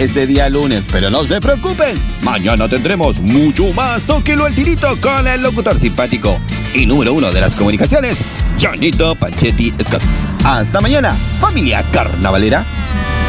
este día lunes, pero no se preocupen. Mañana tendremos mucho más. Tóquelo al tirito con el locutor simpático y número 1 de las comunicaciones, Johnito Pachetti Scott. Hasta mañana, familia carnavalera.